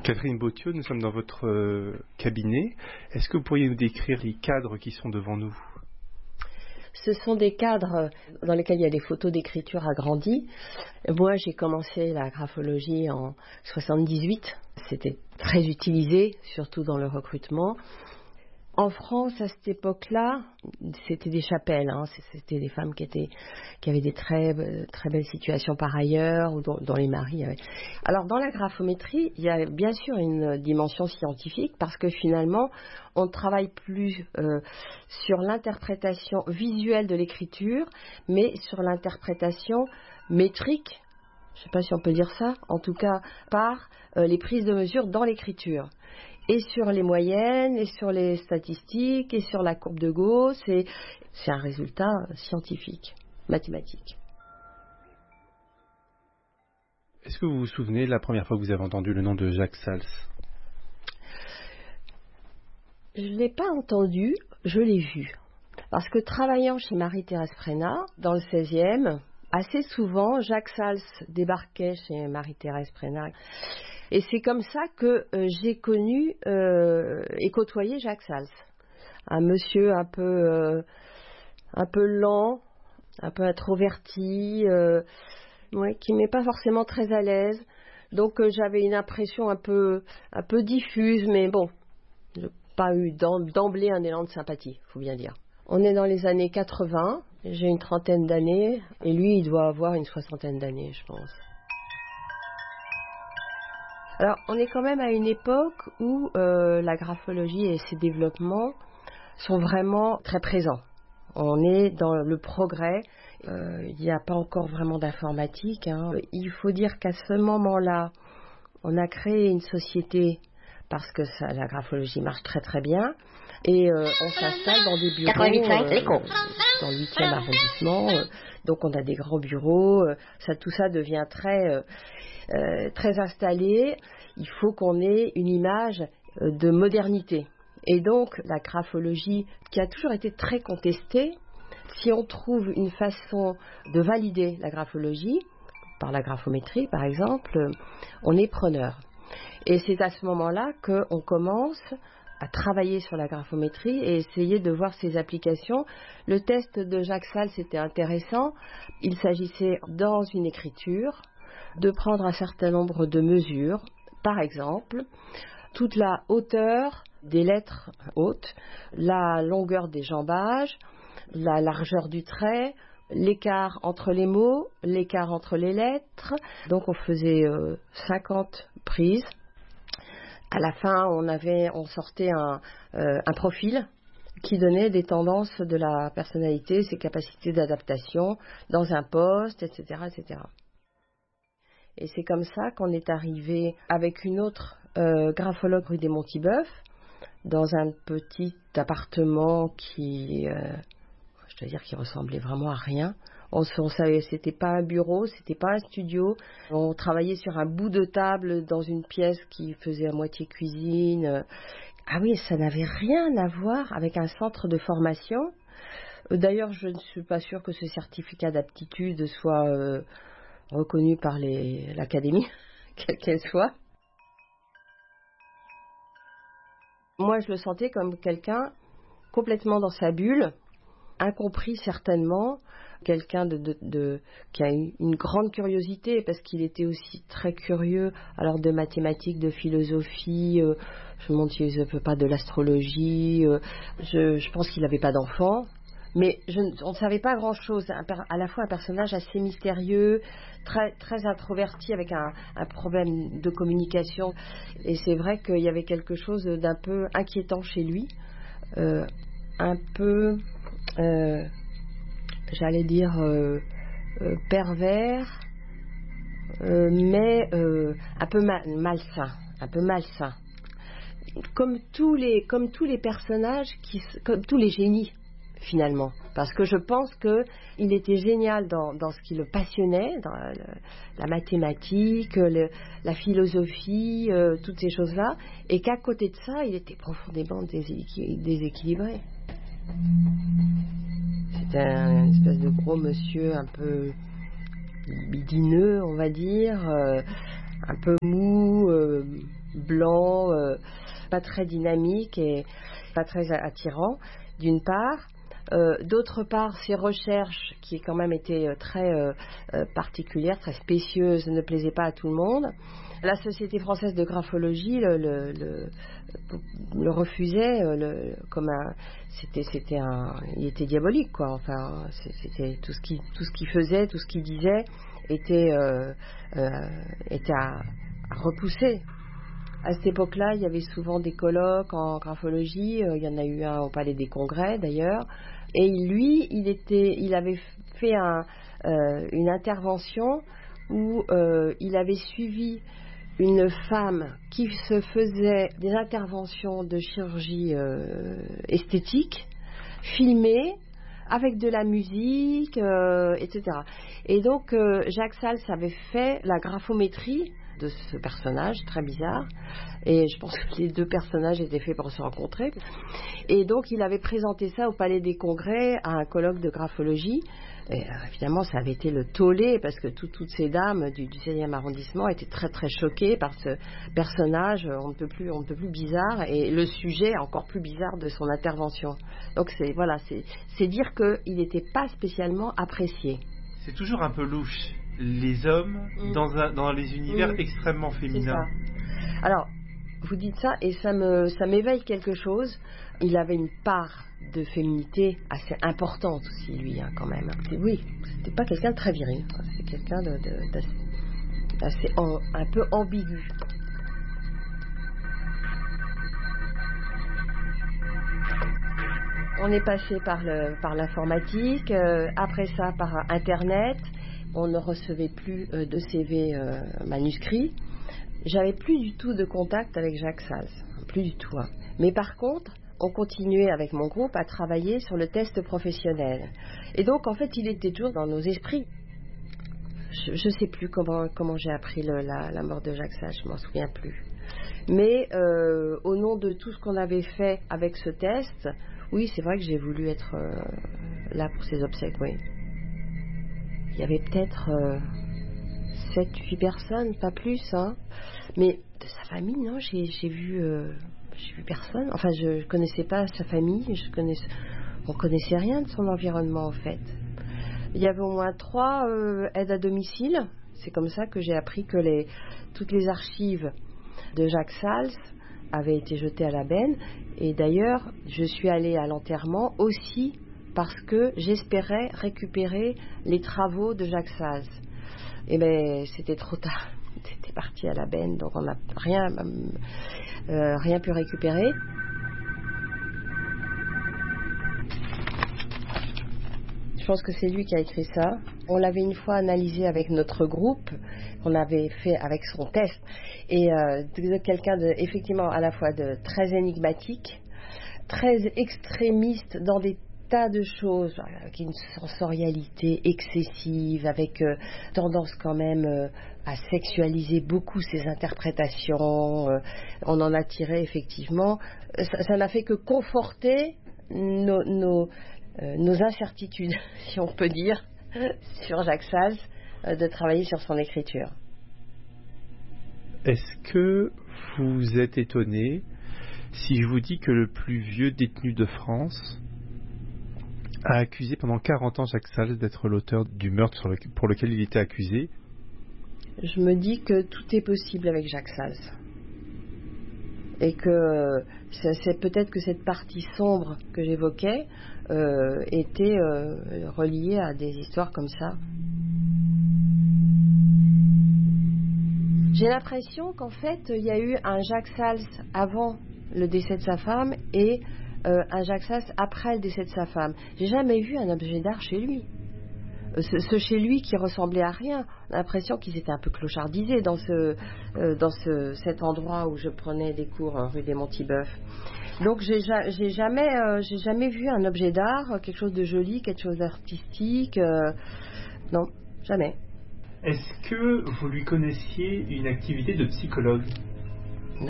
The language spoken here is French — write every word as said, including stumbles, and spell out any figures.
Catherine Bautiot, nous sommes dans votre euh, cabinet. Est-ce que vous pourriez nous décrire les cadres qui sont devant nous ? Ce sont des cadres dans lesquels il y a des photos d'écriture agrandies. Moi, j'ai commencé la graphologie en soixante-dix-huit. C'était très utilisé, surtout dans le recrutement. En France, à cette époque-là, c'était des chapelles, hein. C'était des femmes qui étaient, qui avaient des très, très belles situations par ailleurs, ou dont, dont les maris avaient. Alors, dans la graphométrie, il y a bien sûr une dimension scientifique, parce que finalement, on ne travaille plus euh, sur l'interprétation visuelle de l'écriture, mais sur l'interprétation métrique, je ne sais pas si on peut dire ça, en tout cas par euh, les prises de mesure dans l'écriture. Et sur les moyennes, et sur les statistiques, et sur la courbe de Gauss, et c'est un résultat scientifique, mathématique. Est-ce que vous vous souvenez de la première fois que vous avez entendu le nom de Jacques Sals ? Je ne l'ai pas entendu, je l'ai vu. Parce que travaillant chez Marie-Thérèse Prénat, dans le seizième, assez souvent, Jacques Sals débarquait chez Marie-Thérèse Prénat. Et c'est comme ça que euh, j'ai connu euh, et côtoyé Jacques Sals. Un monsieur un peu, euh, un peu lent, un peu introverti, euh, ouais, qui ne met pas forcément très à l'aise. Donc euh, j'avais une impression un peu, un peu diffuse, mais bon, je n'ai pas eu d'emblée un élan de sympathie, il faut bien dire. On est dans les années quatre-vingts, j'ai une trentaine d'années, et lui, il doit avoir une soixantaine d'années, je pense. Alors, on est quand même à une époque où euh, la graphologie et ses développements sont vraiment très présents. On est dans le progrès, euh, il n'y a pas encore vraiment d'informatique, hein. Il faut dire qu'à ce moment-là, on a créé une société parce que ça, la graphologie marche très très bien, et euh, on s'installe dans des bureaux euh, dans le huitième arrondissement, euh, donc on a des grands bureaux, euh, ça, tout ça devient très... Euh, Euh, très installé, il faut qu'on ait une image euh, de modernité. Et donc, la graphologie, qui a toujours été très contestée, si on trouve une façon de valider la graphologie, par la graphométrie par exemple, euh, on est preneur. Et c'est à ce moment-là qu'on commence à travailler sur la graphométrie et essayer de voir ses applications. Le test de Jacques Sals était intéressant. Il s'agissait, dans une écriture, de prendre un certain nombre de mesures, par exemple, toute la hauteur des lettres hautes, la longueur des jambages, la largeur du trait, l'écart entre les mots, l'écart entre les lettres. Donc on faisait euh, cinquante prises. À la fin, on, avait, on sortait un, euh, un profil qui donnait des tendances de la personnalité, ses capacités d'adaptation dans un poste, et cetera, et cetera. Et c'est comme ça qu'on est arrivé avec une autre euh, graphologue rue des Monts-Tibeuf, dans un petit appartement qui, euh, je dois dire, qui ressemblait vraiment à rien. On, on savait, c'était pas un bureau, c'était pas un studio. On travaillait sur un bout de table dans une pièce qui faisait à moitié cuisine. Ah oui, ça n'avait rien à voir avec un centre de formation. D'ailleurs, je ne suis pas sûre que ce certificat d'aptitude soit euh, reconnu par les, l'académie, quelle qu'elle soit. Moi, je le sentais comme quelqu'un complètement dans sa bulle, incompris certainement, quelqu'un de, de, de, qui a une, une grande curiosité, parce qu'il était aussi très curieux, alors de mathématiques, de philosophie, euh, je me demande s'il ne peut pas de l'astrologie, euh, je, je pense qu'il n'avait pas d'enfant. Mais je, on ne savait pas grand-chose, à la fois un personnage assez mystérieux, très, très introverti, avec un, un problème de communication. Et c'est vrai qu'il y avait quelque chose d'un peu inquiétant chez lui, euh, un peu, euh, j'allais dire, euh, euh, pervers, euh, mais euh, un peu mal, malsain, un peu malsain. Comme tous les, comme tous les personnages, qui, comme tous les génies, finalement, parce que je pense qu'il était génial dans, dans ce qui le passionnait, dans la, la mathématique, le, la philosophie, euh, toutes ces choses-là, et qu'à côté de ça, il était profondément déséquil- déséquilibré. C'était un, une espèce de gros monsieur un peu bidineux, on va dire, euh, un peu mou, euh, blanc, euh, pas très dynamique et pas très attirant, d'une part. Euh, d'autre part, ses recherches, qui quand même étaient très euh, euh, particulières, très spécieuses, ne plaisaient pas à tout le monde. La Société française de graphologie le, le, le, le refusait euh, le, comme un, c'était, c'était un, il était diabolique quoi. Enfin, c'était tout ce qui, tout ce qu'il faisait, tout ce qu'il disait était, euh, euh, était à, à repousser. À cette époque-là, il y avait souvent des colloques en graphologie. Euh, il y en a eu un au Palais des Congrès d'ailleurs. Et lui, il était, il avait fait un, euh, une intervention où euh, il avait suivi une femme qui se faisait des interventions de chirurgie euh, esthétique, filmées, avec de la musique, euh, et cetera. Et donc, euh, Jacques Sals avait fait la graphométrie de ce personnage très bizarre, et je pense que les deux personnages étaient faits pour se rencontrer. Et donc, il avait présenté ça au Palais des Congrès à un colloque de graphologie. Et euh, évidemment, ça avait été le tollé parce que tout, toutes ces dames du, du seizième arrondissement étaient très très choquées par ce personnage, on ne peut plus, on ne peut plus bizarre, et le sujet encore plus bizarre de son intervention. Donc c'est voilà, c'est, c'est dire qu'il n'était pas spécialement apprécié. C'est toujours un peu louche, les hommes mmh. dans, un, dans les univers mmh. extrêmement féminins. Alors, vous dites ça et ça me, ça m'éveille quelque chose. Il avait une part de féminité assez importante aussi, lui, hein, quand même. Oui, c'était pas quelqu'un de très viril, c'était quelqu'un de, de, d'assez, d'assez en, un peu ambigu. On est passé par, le, par l'informatique, euh, après ça par Internet. On ne recevait plus euh, de C V euh, manuscrits. J'avais plus du tout de contact avec Jacques Sals, plus du tout. Hein. Mais par contre, on continuait avec mon groupe à travailler sur le test professionnel. Et donc, en fait, il était toujours dans nos esprits. Je ne sais plus comment, comment j'ai appris le, la, la mort de Jacques Sals, je m'en souviens plus. Mais euh, au nom de tout ce qu'on avait fait avec ce test, oui, c'est vrai que j'ai voulu être euh, là pour ses obsèques, oui. Il y avait peut-être euh, sept huit personnes, pas plus, hein. Mais de sa famille, non, j'ai, j'ai vu... Euh, J'ai vu personne. Enfin, je ne connaissais pas sa famille. Je connaissais, on ne connaissait rien de son environnement, en fait. Il y avait au moins trois euh, aides à domicile. C'est comme ça que j'ai appris que les, toutes les archives de Jacques Sals avaient été jetées à la benne. Et d'ailleurs, je suis allée à l'enterrement aussi parce que j'espérais récupérer les travaux de Jacques Sals. Et bien, c'était trop tard. C'était parti à la benne, donc on n'a rien, euh, rien pu récupérer. Je pense que c'est lui qui a écrit ça. On l'avait une fois analysé avec notre groupe, qu'on avait fait avec son test, et euh, de quelqu'un de, effectivement à la fois de très énigmatique, très extrémiste dans des tas de choses, avec une sensorialité excessive, avec euh, tendance quand même euh, à sexualiser beaucoup ses interprétations. Euh, on en a tiré effectivement. Ça, ça n'a fait que conforter nos, nos, euh, nos incertitudes, si on peut dire, sur Jacques Sals, euh, de travailler sur son écriture. Est-ce que vous êtes étonné si je vous dis que le plus vieux détenu de France a accusé pendant quarante ans Jacques Sals d'être l'auteur du meurtre sur le, pour lequel il était accusé? Je me dis que tout est possible avec Jacques Sals. Et que c'est, c'est peut-être que cette partie sombre que j'évoquais euh, était euh, reliée à des histoires comme ça. J'ai l'impression qu'en fait, il y a eu un Jacques Sals avant le décès de sa femme et Euh, un Jacques Sals après le décès de sa femme. J'ai jamais vu un objet d'art chez lui. Euh, ce, ce chez lui qui ressemblait à rien. On a l'impression qu'ils étaient un peu clochardisés dans ce, euh, dans ce, cet endroit où je prenais des cours euh, rue des Monts-Tibeuf. Donc j'ai, j'ai jamais, euh, j'ai jamais vu un objet d'art, quelque chose de joli, quelque chose d'artistique. Euh, non, jamais. Est-ce que vous lui connaissiez une activité de psychologue ?